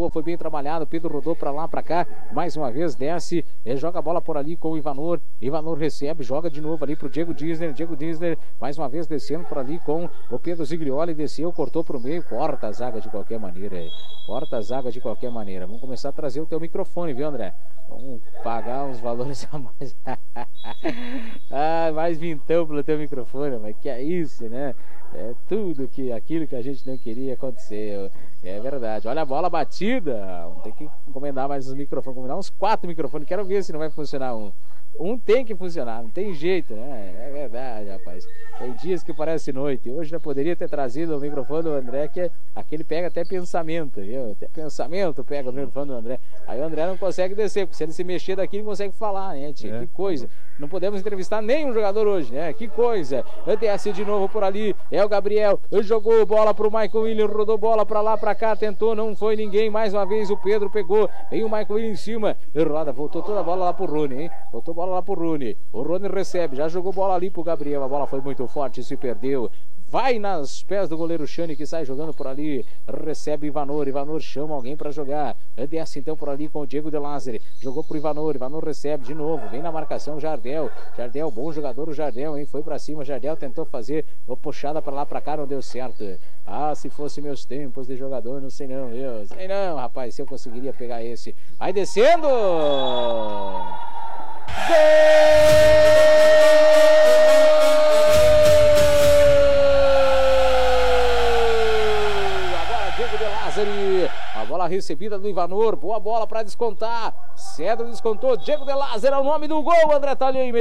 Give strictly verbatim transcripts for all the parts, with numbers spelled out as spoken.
boa, foi bem trabalhado. Pedro rodou pra lá, pra cá, mais uma vez desce, é, joga a bola por ali com o Ivanor. Ivanor recebe, joga de novo ali pro Diego Disney. Diego Disney, mais uma vez descendo por ali com o Pedro Ziglioli, desceu, cortou pro meio, corta a zaga de qualquer maneira. Corta a zaga de qualquer maneira. Vamos começar a trazer o teu microfone, viu, André? Vamos pagar uns valores a mais. Ah, mais vintão pelo teu microfone, mas que é isso, né? É tudo que, aquilo que a gente não queria aconteceu. É verdade. Olha a bola batida. Vamos ter que encomendar mais uns microfones. Encomendar uns quatro microfones. Quero ver se não vai funcionar um. Um tem que funcionar, não tem jeito, né? É verdade, rapaz. Tem dias que parece noite. Hoje já poderia ter trazido o microfone do André, que é aquele pega até pensamento, viu? Até pensamento pega o microfone do André. Aí o André não consegue descer, porque se ele se mexer daqui, ele não consegue falar, né, tia? É. Que coisa. Não podemos entrevistar nenhum jogador hoje, né? Que coisa. Desce de novo por ali. É o Gabriel. Ele jogou bola pro Michael Williams. Rodou bola pra lá, pra cá. Tentou, não foi ninguém. Mais uma vez o Pedro pegou. Vem o Michael Williams em cima. Roda, voltou toda a bola lá pro Rony, hein? Voltou bola lá pro Rony. O Rony recebe. Já jogou bola ali pro Gabriel. A bola foi muito forte, se perdeu. Vai nas pés do goleiro Chani, que sai jogando por ali. Recebe Ivanor. Ivanor chama alguém para jogar. Desce então por ali com o Diego De Lázari. Jogou pro Ivanor. Ivanor recebe de novo. Vem na marcação Jardel. Jardel, bom jogador o Jardel, hein? Foi para cima. Jardel tentou fazer uma puxada para lá, para cá, não deu certo. Ah, se fosse meus tempos de jogador, não sei não, viu? Sei não, rapaz, se eu conseguiria pegar esse. Vai descendo! Gol! A bola recebida do Ivanor, boa bola para descontar. Cedro descontou, Diego De Lázari é o nome do gol, André Talheime.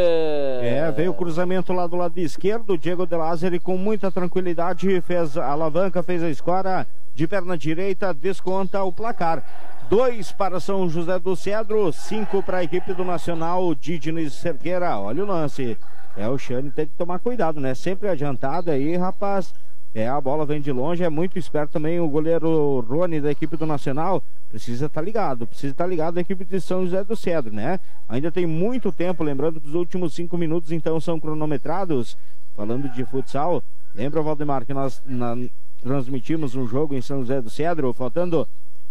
É, veio o cruzamento lá do lado esquerdo, Diego De Lázari com muita tranquilidade fez a alavanca, fez a escora de perna direita, desconta o placar. Dois para São José do Cedro, cinco para a equipe do Nacional de Diniz Cerqueira. Olha o lance, é o Xane, tem que tomar cuidado, né? Sempre adiantado aí, rapaz. É, a bola vem de longe, é muito esperto também o goleiro Rony da equipe do Nacional. Precisa estar ligado, precisa estar ligado da equipe de São José do Cedro, né? Ainda tem muito tempo, lembrando que os últimos cinco minutos então são cronometrados. Falando de futsal, lembra, Valdemar, que nós na, transmitimos um jogo em São José do Cedro, faltando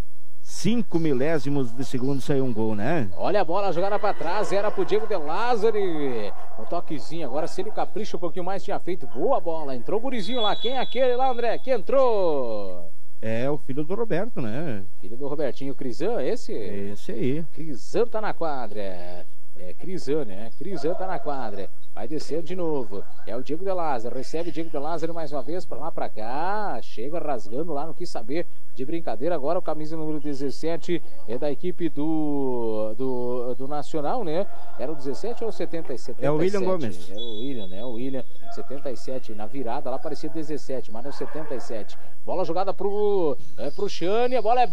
cinco milésimos de segundo saiu um gol, né? Olha a bola jogada pra trás, era pro Diego De Lázari. Um toquezinho, agora se ele capricha um pouquinho mais, tinha feito boa bola. Entrou o gurizinho lá, quem é aquele lá, André? Que entrou? É o filho do Roberto, né? Filho do Robertinho, Crisan, esse? Esse aí. Crisan tá na quadra. É, Crisan, né? Crisan tá na quadra. Vai descer de novo. É o Diego De Lázari. Recebe o Diego De Lázari mais uma vez. Pra lá, pra cá. Chega rasgando lá. Não quis saber de brincadeira. Agora o camisa número dezessete é da equipe do, do, do Nacional, né? Era o dezessete ou o setenta e sete? É o William Gomes. É o William, né? O William. setenta e sete. Na virada lá parecia dezessete, mas é o setenta e sete. Bola jogada pro, é, pro Xane. A bola é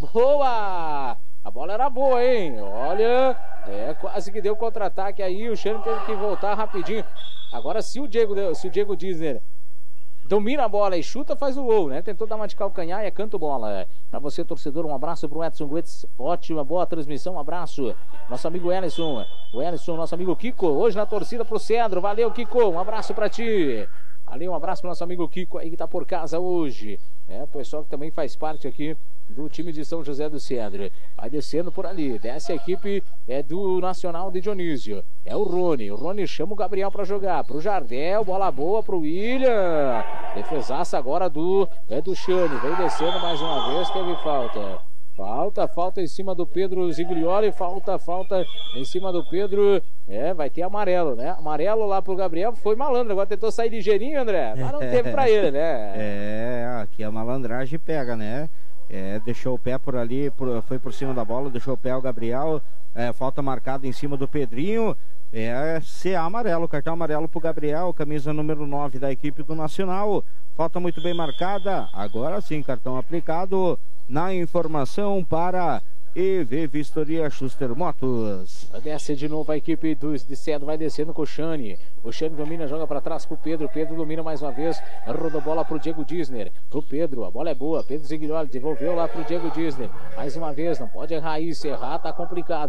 boa. A bola era boa, hein? Olha, é, quase que deu contra-ataque aí. O Xane teve que voltar rapidinho. Agora, se o Diego, se o Diego Disney domina a bola e chuta, faz o gol, né? Tentou dar uma de calcanhar e é canto bola. Pra você, torcedor, um abraço pro Edson Guedes. Ótima, boa transmissão, um abraço. Nosso amigo Ellison. O Ellison, nosso amigo Kiko. Hoje na torcida pro Cedro. Valeu, Kiko. Um abraço pra ti. Ali, um abraço pro nosso amigo Kiko aí que tá por casa hoje. É, o pessoal que também faz parte aqui do time de São José do Cedro. Vai descendo por ali. Desce a equipe é do Nacional de Dionísio. É o Rony. O Rony chama o Gabriel para jogar. Pro Jardel. Bola boa pro William. Defesaça agora do, é do Xane. Vem descendo mais uma vez. Teve falta. Falta, falta em cima do Pedro Ziglioli. Falta, falta em cima do Pedro. É, vai ter amarelo, né? Amarelo lá pro Gabriel. Foi malandro. Agora tentou sair ligeirinho, André. Mas não teve pra ele, né? É, aqui a malandragem pega, né? É, deixou o pé por ali, por, foi por cima da bola, deixou o pé o Gabriel. É, falta marcada em cima do Pedrinho. É, C A amarelo, cartão amarelo pro Gabriel, camisa número nove da equipe do Nacional. Falta muito bem marcada. Agora sim, cartão aplicado. Na informação para E V Vistoria Schuster Motos. Desce de novo a equipe do, de Cedro, vai descendo com o Xane. O Xane domina, joga para trás pro Pedro. Pedro domina mais uma vez, rodou bola pro Diego Disney. Pro Pedro, a bola é boa. Pedro Ziglioli devolveu lá pro Diego Disney. Mais uma vez, não pode errar isso. Errar tá complicado, hein?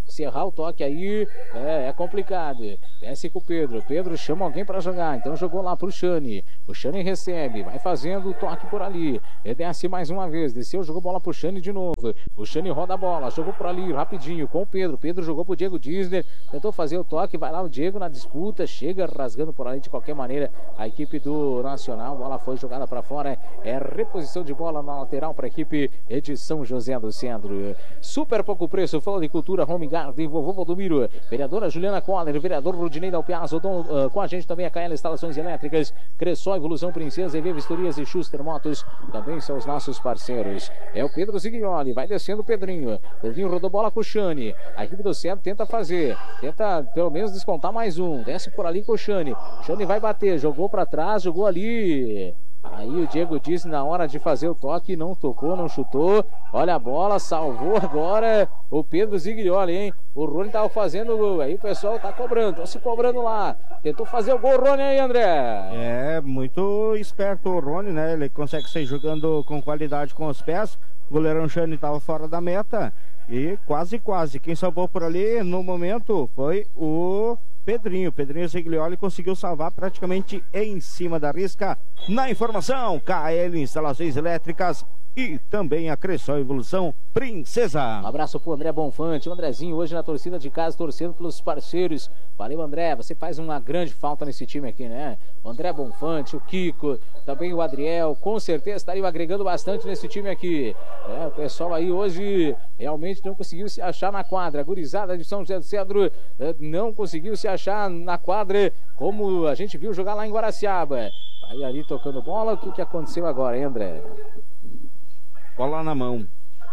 Se errar o toque aí, é, é complicado. Desce com o Pedro. Pedro chama alguém para jogar. Então jogou lá pro Xani. O Xani recebe. Vai fazendo o toque por ali. Ele desce mais uma vez. Desceu, jogou bola pro Xani de novo. O Xani roda a bola. Jogou por ali rapidinho com o Pedro. Pedro jogou pro Diego Disney. Tentou fazer o toque. Vai lá o Diego na disputa. Chega rasgando por ali de qualquer maneira. A equipe do Nacional. A bola foi jogada para fora. É reposição de bola na lateral para a equipe de São José do Centro. Super pouco preço. Falou de cultura. Home Garden, vovô Valdomiro, vereadora Juliana Coller, vereador Rudinei Dalpiazzo, uh, com a gente também a K L Instalações Elétricas, Cressol, Evolução Princesa, E V Vistorias e Schuster Motos, também são os nossos parceiros. É o Pedro Ziglioli, vai descendo o Pedrinho, Pedrinho rodou bola com o Xani, a equipe do Centro tenta fazer, tenta pelo menos descontar mais um, desce por ali com o Xani, Xani vai bater, jogou para trás, jogou ali... Aí o Diego disse na hora de fazer o toque, não tocou, não chutou. Olha a bola, salvou agora o Pedro Ziglioli, hein? O Rony tava fazendo o gol, aí o pessoal tá cobrando, tá se cobrando lá. Tentou fazer o gol, Rony aí, André. É, muito esperto o Rony, né? Ele consegue sair jogando com qualidade com os pés. O goleirão Xani tava fora da meta e quase, quase. Quem salvou por ali no momento foi o... Pedrinho, Pedrinho Ziglioli conseguiu salvar praticamente em cima da risca. Na informação, K L Instalações Elétricas e também a Cressol Evolução Princesa. Um abraço pro André Bonfante, o Andrezinho hoje na torcida de casa, torcendo pelos parceiros. Valeu, André, você faz uma grande falta nesse time aqui, né? O André Bonfante, o Kiko, também o Adriel, com certeza estariam agregando bastante nesse time aqui. É, o pessoal aí hoje realmente não conseguiu se achar na quadra. A gurizada de São José do Cedro não conseguiu se achar na quadra como a gente viu jogar lá em Guaraciaba. Aí ali tocando bola, o que, que aconteceu agora, hein, André? Bola na mão.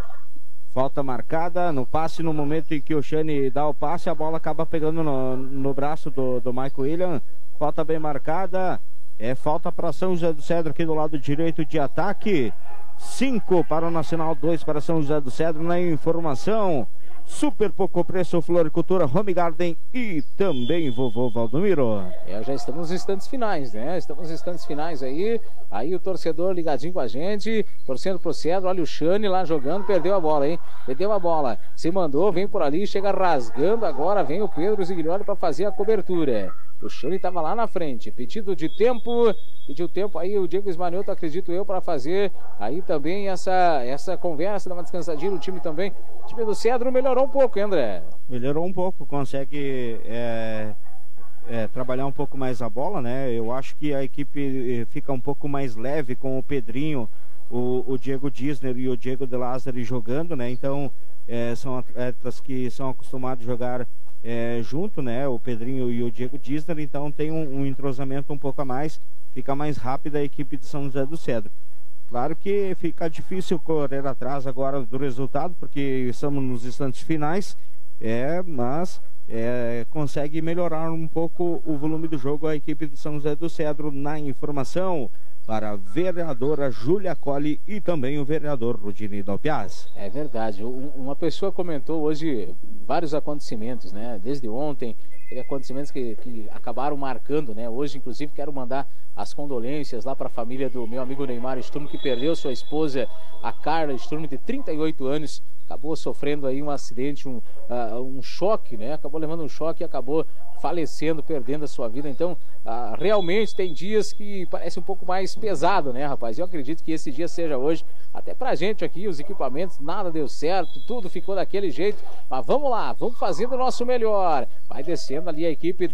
Falta marcada no passe. No momento em que o Xani dá o passe, a bola acaba pegando no, no braço do, do Michael William. Falta bem marcada. É falta para São José do Cedro aqui do lado direito de ataque. cinco para o Nacional, dois para São José do Cedro. Na informação, super pouco preço, Floricultura, Home Garden e também vovô Valdomiro. É, já estamos nos instantes finais, né? Estamos nos instantes finais aí. Aí o torcedor ligadinho com a gente, torcendo pro Cedro. Olha o Xani lá jogando, perdeu a bola, hein? Perdeu a bola. Se mandou, vem por ali, chega rasgando agora. Vem o Pedro Ziglioli para fazer a cobertura. O Xani estava lá na frente. Pedido de tempo. Pediu tempo aí o Diego Esmanioto, acredito eu, para fazer aí também essa, essa conversa, dar uma descansadinha no time também. O time do Cedro melhorou um pouco, hein, André? Melhorou um pouco, consegue é, é, trabalhar um pouco mais a bola, né? Eu acho que a equipe fica um pouco mais leve com o Pedrinho, o, o Diego Disney e o Diego de Lázaro jogando, né? Então é, são atletas que são acostumados a jogar é, junto, né? O Pedrinho e o Diego Disney, então tem um, um entrosamento um pouco a mais, fica mais rápida a equipe de São José do Cedro. Claro que fica difícil correr atrás agora do resultado, porque estamos nos instantes finais, é, mas é, consegue melhorar um pouco o volume do jogo a equipe de São José do Cedro. Na informação, para a vereadora Júlia Colli e também o vereador Rudinei Dalpiazzo. É verdade, uma pessoa comentou hoje vários acontecimentos, né? Desde ontem, teve acontecimentos que, que acabaram marcando, né? Hoje, inclusive, quero mandar as condolências lá para a família do meu amigo Neymar Sturm, que perdeu sua esposa, a Carla Sturm, de trinta e oito anos, acabou sofrendo aí um acidente, um, uh, um choque, né? Acabou levando um choque e acabou falecendo, perdendo a sua vida. Então, uh, realmente tem dias que parece um pouco mais pesado, né, rapaz? Eu acredito que esse dia seja hoje, até pra gente aqui, os equipamentos, nada deu certo, tudo ficou daquele jeito, mas vamos lá, vamos fazendo o nosso melhor. Vai descendo ali a equipe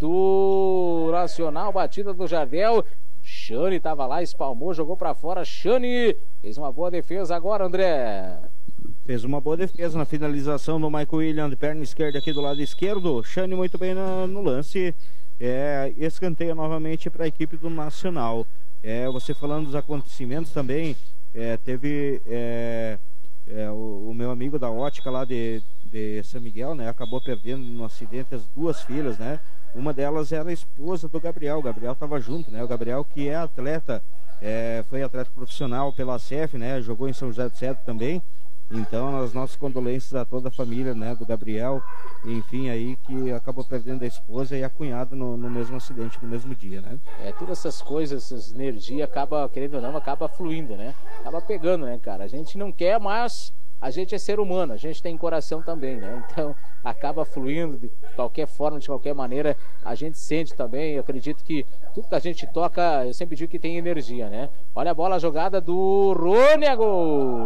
do Nacional, batida do Jardel. Xani estava lá, espalmou, jogou para fora. Xani fez uma boa defesa agora, André. Fez uma boa defesa na finalização do Michael William de perna esquerda aqui do lado esquerdo. Xani muito bem no, no lance. É, escanteia novamente para a equipe do Nacional. É, você falando dos acontecimentos também, é, teve é, é, o, o meu amigo da ótica lá de, de São Miguel, né? Acabou perdendo no acidente as duas filhas, né? Uma delas era a esposa do Gabriel. O Gabriel estava junto, né? O Gabriel, que é atleta, é, foi atleta profissional pela C F, né? Jogou em São José do Cedro também. Então, as nossas condolências a toda a família, né? Do Gabriel, enfim, aí que acabou perdendo a esposa e a cunhada no, no mesmo acidente, no mesmo dia, né? É, todas essas coisas, essas energias, acaba, querendo ou não, acaba fluindo, né? Acaba pegando, né, cara? A gente não quer, mas a gente é ser humano, a gente tem coração também, né? Então acaba fluindo de qualquer forma, de qualquer maneira, a gente sente também. Eu acredito que tudo que a gente toca, eu sempre digo que tem energia, né? Olha a bola, a jogada do Rony, a gol!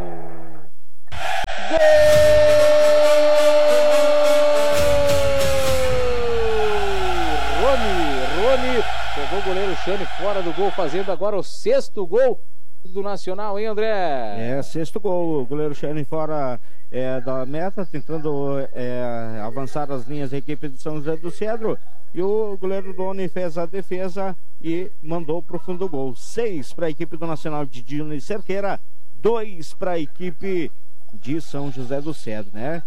Gol! Rony, Rony, pegou o goleiro Xane fora do gol, fazendo agora o sexto gol do Nacional, hein, André? É, sexto gol, o goleiro Xane fora é, da meta, tentando é, avançar as linhas da equipe de São José do Cedro, e o goleiro Doni fez a defesa e mandou para o fundo do gol. Seis para a equipe do Nacional de Dino Cerqueira, dois para a equipe de São José do Cedro, né?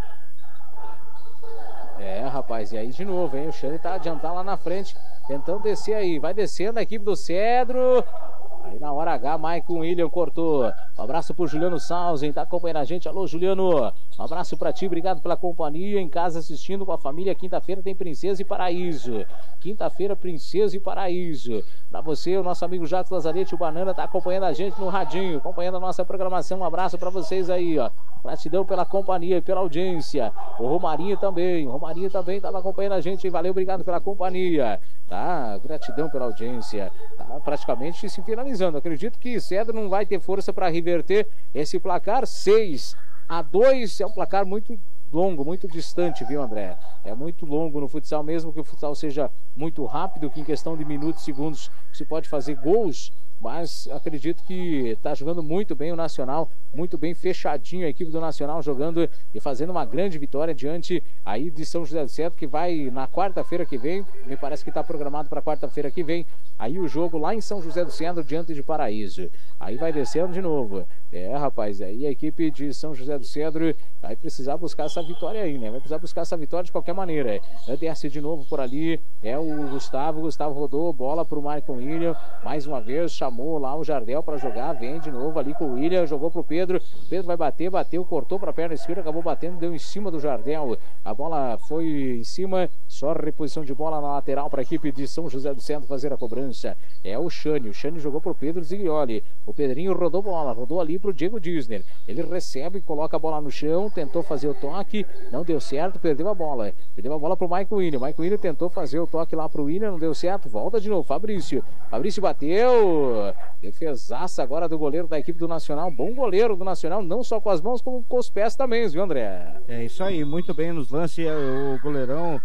É, rapaz, e aí de novo, hein? O Xane tá adiantado lá na frente, tentando descer aí, vai descendo a equipe do Cedro. Aí na hora H, Maicon William cortou. Um abraço pro Juliano Salzen, tá acompanhando a gente. Alô, Juliano. Um abraço pra ti, obrigado pela companhia. Em casa assistindo com a família. Quinta-feira tem Princesa e Paraíso. Quinta-feira, Princesa e Paraíso. Pra você, o nosso amigo Jacques Lazarete, o Banana, tá acompanhando a gente no radinho, acompanhando a nossa programação. Um abraço pra vocês aí, ó. Gratidão pela companhia e pela audiência. O Romarinho também. O Romarinho também tava acompanhando a gente. Valeu, obrigado pela companhia. Tá? Gratidão pela audiência. Tá praticamente se finalizando. Acredito que Cedro não vai ter força para reverter esse placar. seis a dois é um placar muito longo, muito distante, viu, André? É muito longo no futsal, mesmo que o futsal seja muito rápido, que em questão de minutos, segundos, se pode fazer gols. Mas acredito que está jogando muito bem o Nacional, muito bem fechadinho a equipe do Nacional, jogando e fazendo uma grande vitória diante aí de São José do Cedro, que vai na quarta-feira que vem, me parece que está programado para quarta-feira que vem, aí o jogo lá em São José do Cedro, diante de Paraíso. Aí vai descendo de novo. É, rapaz, aí a equipe de São José do Cedro vai precisar buscar essa vitória aí, né? Vai precisar buscar essa vitória de qualquer maneira. É, desce de novo por ali, é o Gustavo, Gustavo rodou, bola para o Maicon William, mais uma vez, chamou lá o Jardel para jogar, vem de novo ali com o William, jogou pro Pedro, Pedro vai bater, bateu, cortou para a perna esquerda, acabou batendo, deu em cima do Jardel, a bola foi em cima, só reposição de bola na lateral para a equipe de São José do Cedro fazer a cobrança. É o Xane, o Xane jogou pro Pedro Ziglioli, o Pedrinho rodou bola, rodou ali pro Diego Disner, ele recebe, coloca a bola no chão, tentou fazer o toque, não deu certo, perdeu a bola, perdeu a bola pro Maicon William, Maicon William tentou fazer o toque lá pro William, não deu certo, volta de novo, Fabrício, Fabrício bateu, defesaça agora do goleiro da equipe do Nacional, bom goleiro do Nacional, não só com as mãos, como com os pés também, viu, André? É isso aí, muito bem nos lances, o goleirão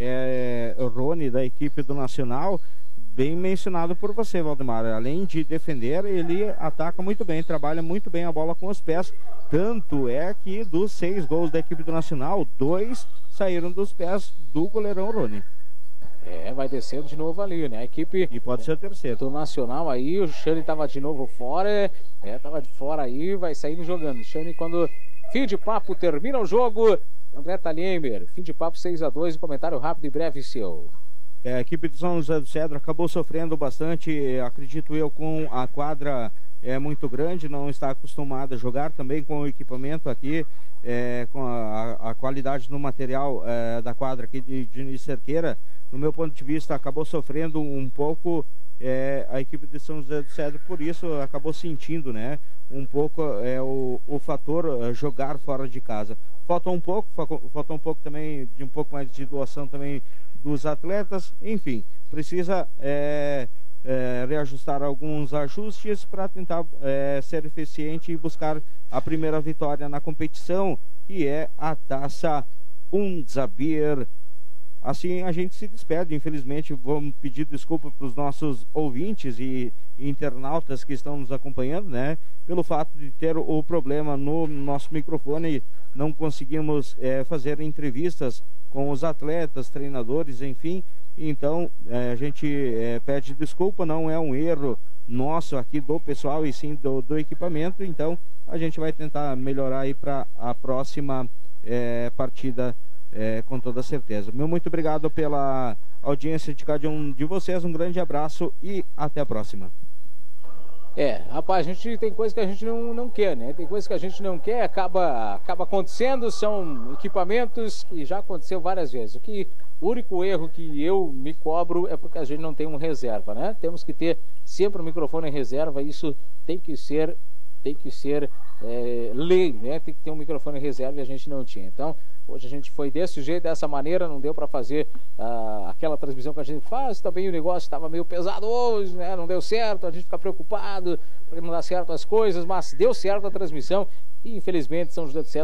é, o Rony da equipe do Nacional, bem mencionado por você, Valdemar. Além de defender, ele ataca muito bem, trabalha muito bem a bola com os pés. Tanto é que dos seis gols da equipe do Nacional, dois saíram dos pés do goleirão Rony. É, vai descendo de novo ali, né? A equipe... E pode ser o terceiro. Do Nacional aí, o Xane tava de novo fora, é, tava de fora aí, vai saindo jogando. Xane, quando fim de papo, termina o jogo. André Thalhemer, fim de papo seis a dois, um comentário rápido e breve seu. É, a equipe de São José do Cedro acabou sofrendo bastante, acredito eu, com a quadra é, muito grande, não está acostumada a jogar também com o equipamento aqui, é, com a, a qualidade do material é, da quadra aqui de Diniz Cerqueira. No meu ponto de vista, acabou sofrendo um pouco é, a equipe de São José do Cedro, por isso acabou sentindo, né, um pouco é, o, o fator é, jogar fora de casa. Falta um pouco, falta um pouco também de um pouco mais de doação também dos atletas, enfim, precisa é, é, reajustar alguns ajustes para tentar é, ser eficiente e buscar a primeira vitória na competição, que é a Taça Unzabir. Assim a gente se despede, infelizmente vamos pedir desculpa para os nossos ouvintes e internautas que estão nos acompanhando, né? Pelo fato de ter o problema no nosso microfone, não conseguimos é, fazer entrevistas com os atletas, treinadores, enfim. Então é, a gente é, pede desculpa, não é um erro nosso aqui do pessoal e sim do, do equipamento. Então a gente vai tentar melhorar aí para a próxima é, partida. É, com toda certeza. Meu muito obrigado pela audiência de cada um de vocês, um grande abraço e até a próxima. É, rapaz, a gente tem coisa que a gente não, não quer, né? Tem coisa que a gente não quer, acaba, acaba acontecendo, são equipamentos que já aconteceu várias vezes. O que, o único erro que eu me cobro é porque a gente não tem um reserva, né? Temos que ter sempre o microfone em reserva, isso tem que ser, tem que ser é, lei, né? Tem que ter um microfone em reserva e a gente não tinha. Então, hoje a gente foi desse jeito, dessa maneira, não deu para fazer uh, aquela transmissão que a gente faz. Também o negócio estava meio pesado hoje, né? Não deu certo, a gente fica preocupado porque não dá certo as coisas, mas deu certo a transmissão e infelizmente São José do Céu